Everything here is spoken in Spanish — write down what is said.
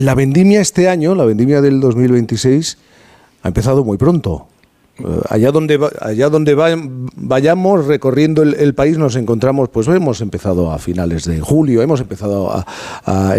La vendimia este año, la vendimia del 2026, ha empezado muy pronto. Allá donde vayamos recorriendo el país nos encontramos, pues hemos empezado a finales de julio, hemos empezado